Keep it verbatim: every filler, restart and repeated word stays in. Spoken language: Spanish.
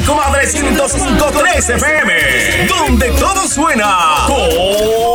Comadre ciento cinco punto tres F M, donde todo suena con